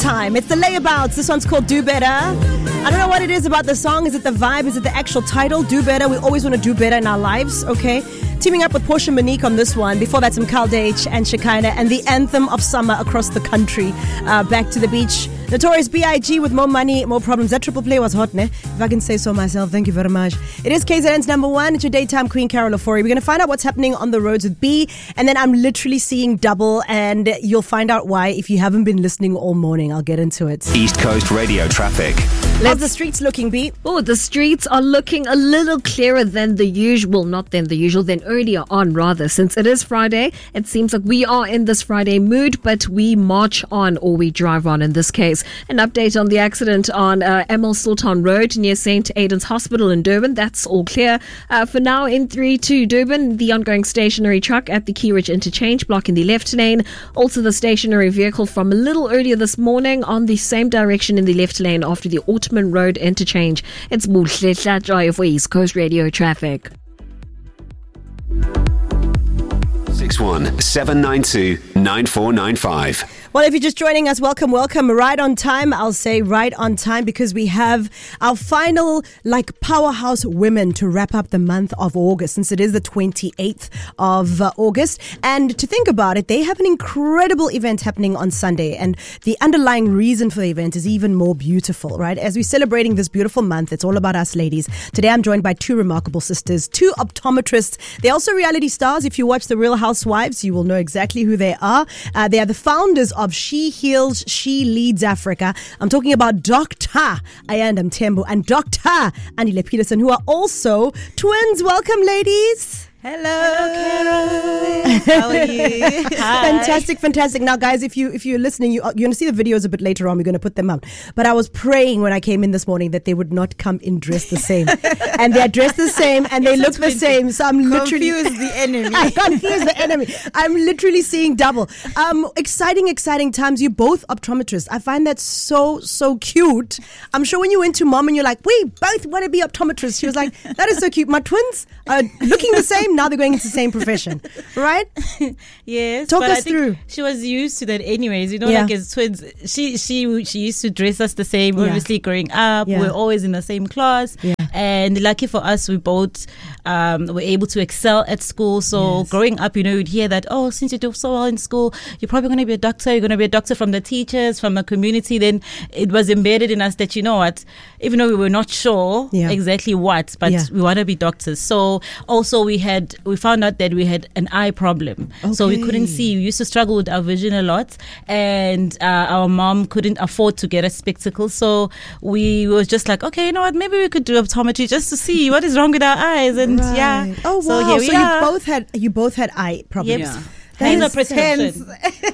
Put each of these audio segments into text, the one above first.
time. It's the layabouts. This one's called Do Better. I don't know what it is about the song. Is it the vibe? Is it the actual title? Do Better. We always want to do better in our lives, okay? Teaming up with Portia Monique on this one. Before that, some Carl Dage and Shekinah and the anthem of summer across the country. Back to the beach. Notorious B.I.G. with More Money, More Problems. That triple play was hot, ne? If I can say so myself, thank you very much. It is KZN's number one. It's your daytime queen, Carol Ofori. We're going to find out what's happening on the roads with B, and then I'm literally seeing double, and you'll find out why if you haven't been listening all morning. I'll get into it. East Coast Radio traffic. How's the streets looking, B? Oh, the streets are looking a little clearer than the usual. Not than the usual, than earlier on, rather. Since it is Friday, it seems like we are in this Friday mood, but we march on, or we drive on in this case. An update on the accident on Emil Sultan Road near St. Aidan's Hospital in Durban. That's all clear. For now, N3 to Durban, the ongoing stationary truck at the Key Ridge interchange blocking the left lane. Also, the stationary vehicle from a little earlier this morning on the same direction in the left lane after the Ottoman Road interchange. It's Buhle Joy for East Coast Radio traffic. 61 792 9495. Well, if you're just joining us, welcome. Right on time. I'll say right on time because we have our final powerhouse women to wrap up the month of August, since it is the 28th of August. And to think about it, they have an incredible event happening on Sunday. And the underlying reason for the event is even more beautiful, right? As we're celebrating this beautiful month, it's all about us ladies. Today, I'm joined by two remarkable sisters, two optometrists. They're also reality stars. If you watch The Real Housewives, you will know exactly who they are. They are the founders of She Heals, She Leads Africa. I'm talking about Dr. Ayanda Mthembu and Dr. Andile Peterson, who are also twins. Welcome, ladies. Hello, Carol. How are you? Fantastic. Now, guys, if you're listening, you're going to see the videos a bit later on. We're going to put them up. But I was praying when I came in this morning that they would not come in dressed the same. And they're dressed the same and they look the same. So I'm literally... Confuse the enemy. I confuse the enemy. I'm literally seeing double. Exciting times. You're both optometrists. I find that so cute. I'm sure when you went to mom and you're like, we both want to be optometrists. She was like, that is so cute. My twins are looking the same. Now they're going into the same profession, right? Yes. Talk but us I think through. She was used to that anyways. Like as twins, she used to dress us the same. Obviously, growing up, we're always in the same class. Yeah. And lucky for us, we both were able to excel at school. So growing up, you'd hear that, oh, since you do so well in school, you're probably going to be a doctor. You're going to be a doctor from the teachers, from a community. Then it was embedded in us that, you know what, even though we were not sure exactly what, but we want to be doctors. So also we found out that we had an eye problem. Okay. So we couldn't see. We used to struggle with our vision a lot, and our mom couldn't afford to get us spectacles. So we was just like, okay, you know what, maybe we could do optometry just to see what is wrong with our eyes. And oh wow, so here we are. You both had eye problems. Yep. That is prescription.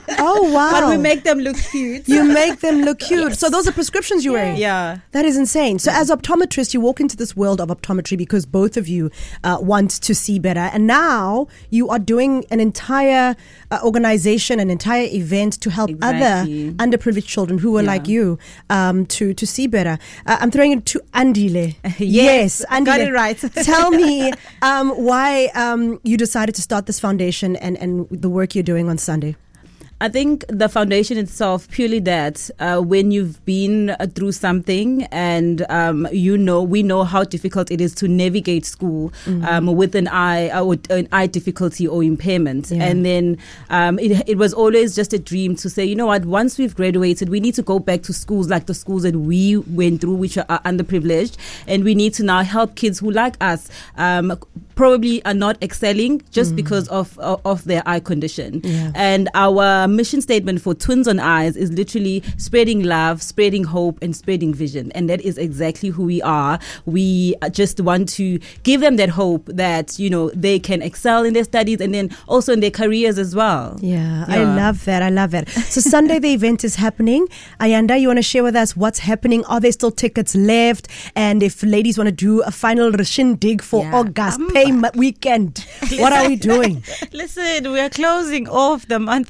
Oh wow! But we make them look cute. You make them look cute. Yes. So those are prescriptions you're wearing. Yeah, that is insane. So as optometrists, you walk into this world of optometry because both of you want to see better, and now you are doing an entire organization, an entire event to help other underprivileged children who are like you to see better. I'm throwing it to Andile. Yes, Andile. Got it right. Tell me why you decided to start this foundation and the work you're doing on Sunday. I think the foundation itself, purely that when you've been through something and we know how difficult it is to navigate school with an eye difficulty or impairment, and then it was always just a dream to say, you know what, once we've graduated, we need to go back to schools like the schools that we went through, which are underprivileged, and we need to now help kids who, like us, probably are not excelling just because of their eye condition. And our mission statement for Twins on Eyes is literally spreading love, spreading hope, and spreading vision. And that is exactly who we are. We just want to give them that hope that, they can excel in their studies and then also in their careers as well. Yeah. I love that. So Sunday, the event is happening. Ayanda, you want to share with us what's happening? Are there still tickets left? And if ladies want to do a final shindig for August, pay weekend, what are we doing? Listen, we are closing off the month of August.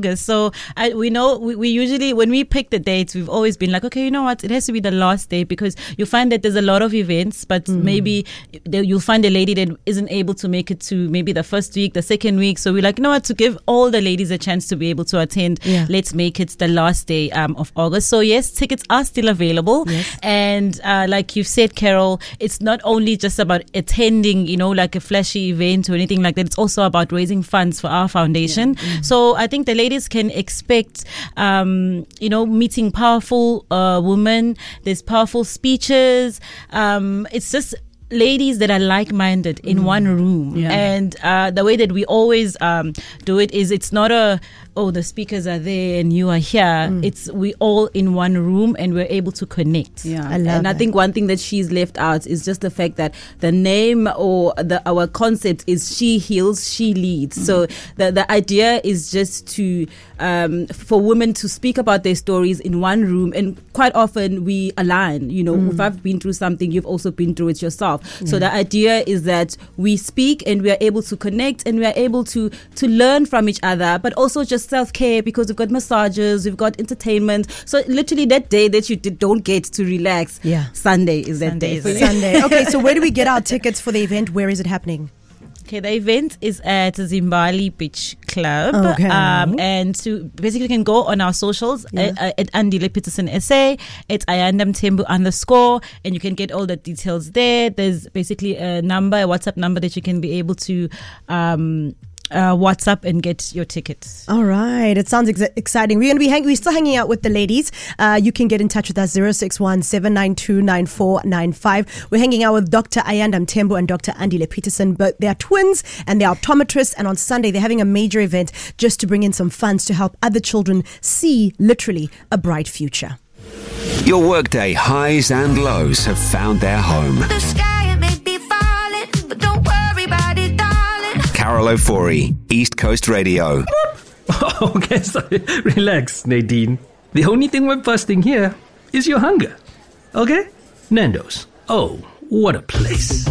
August. So we know we usually, when we pick the dates, we've always been like, okay, you know what, it has to be the last day, because you find that there's a lot of events, but maybe you'll find a lady that isn't able to make it to maybe the first week, the second week. So we're like, you know what, to give all the ladies a chance to be able to attend, let's make it the last day of August. So yes, tickets are still available. Yes. And like you said, Carol, it's not only just about attending, like a flashy event or anything like that. It's also about raising funds for our foundation. So I think the ladies can expect, meeting powerful women. There's powerful speeches. It's just ladies that are like-minded in one room. And the way that we always do it is, it's not the speakers are there and you are here. It's we all in one room and we're able to connect. I think one thing that she's left out is just the fact that the name or our concept is She Heals, She Leads. So the idea is just to for women to speak about their stories in one room, and quite often we align. If I've been through something, you've also been through it yourself. So the idea is that we speak and we are able to connect and we are able to learn from each other, but also just self-care, because we've got massages, we've got entertainment. So literally that day that you don't get to relax, Sunday is that day for you. Sunday. Okay, so where do we get our tickets for the event? Where is it happening? Okay, the event is at Zimbali Beach Club. Okay. And to basically, you can go on our socials at Andile Peterson SA, at Ayanda Mthembu _, and you can get all the details there. There's basically a WhatsApp number that you can be able to WhatsApp and get your tickets. All right, it sounds exciting. We're going to be we're still hanging out with the ladies. You can get in touch with us 061 792 9495. We're hanging out with Dr. Ayanda Mthembu and Dr. Andile Peterson, but they are twins and they are optometrists, and on Sunday they're having a major event just to bring in some funds to help other children see literally a bright future. Your workday highs and lows have found their home. The sky, it may be falling, but don't worry about it, darling. Carol Ofori, East Coast Radio. Okay, sorry. Relax, Nadine. The only thing we're busting here is your hunger. Okay? Nando's. Oh, what a place.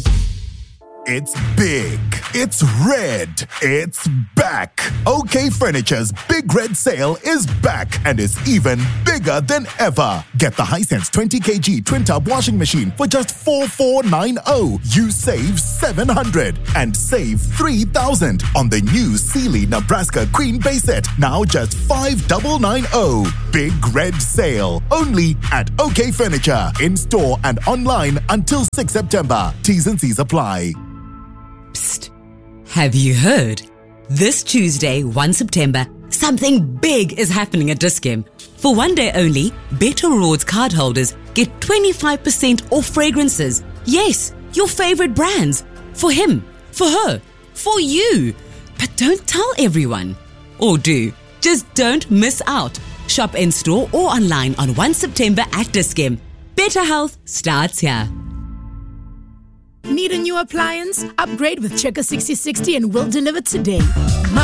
It's big. It's red. It's back. OK Furniture's Big Red Sale is back and is even bigger than ever. Get the Hisense 20 kg twin-tub washing machine for just 4,490. You save 700 and save 3,000 on the new Sealy Nebraska Queen Base Set. Now just 5,990. Big Red Sale only at OK Furniture, in store and online until 6 September. T's and C's apply. Psst. Have you heard? This Tuesday, 1 September, something big is happening at Dis-Chem. For one day only, Better Rewards cardholders get 25% off fragrances. Yes, your favorite brands. For him, for her, for you. But don't tell everyone. Or do. Just don't miss out. Shop in store or online on 1 September at Dis-Chem. Better health starts here. Need a new appliance? Upgrade with Checker 6060 and we'll deliver today.